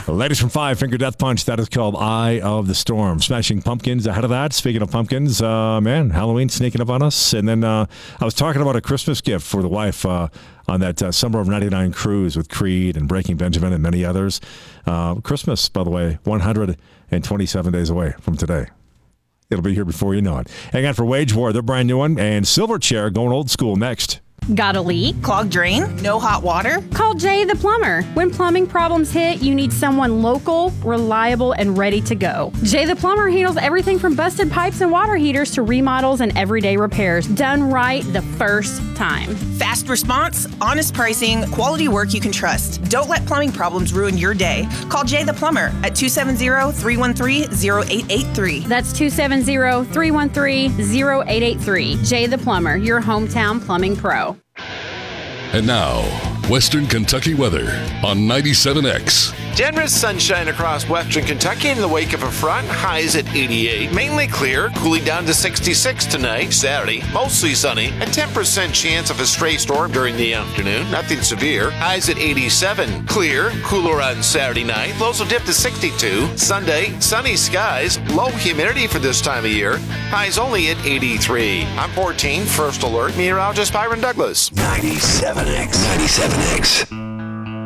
Ladies from Five Finger Death Punch, that is called Eye of the Storm. Smashing Pumpkins ahead of that. Speaking of pumpkins, man, Halloween sneaking up on us. And then I was talking about a Christmas gift for the wife on that Summer of 99 cruise with Creed and Breaking Benjamin and many others. Christmas, by the way, 127 days away from today. It'll be here before you know it. Hang on for Wage War, their brand new one, and Silverchair going old school next. Got a leak? Clogged drain? No hot water? Call Jay the Plumber. When plumbing problems hit, you need someone local, reliable, and ready to go. Jay the Plumber handles everything from busted pipes and water heaters to remodels and everyday repairs, done right the first time. Fast response, honest pricing, quality work you can trust. Don't let plumbing problems ruin your day. Call Jay the Plumber at 270-313-0883. That's 270-313-0883. Jay the Plumber, your hometown plumbing pro. And now, Western Kentucky weather on 97X. Generous sunshine across western Kentucky in the wake of a front. Highs at 88. Mainly clear, cooling down to 66 tonight. Saturday, mostly sunny. A 10% chance of a stray storm during the afternoon. Nothing severe. Highs at 87. Clear, cooler on Saturday night. Lows will dip to 62. Sunday, sunny skies. Low humidity for this time of year. Highs only at 83. I'm 14, First Alert meteorologist Byron Douglas. 97X. 97X.